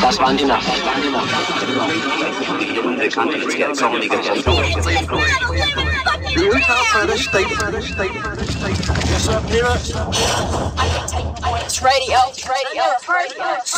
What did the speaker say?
Das waren die Nacht. Do you tell further state? Yes, sir, Peter. It's radio.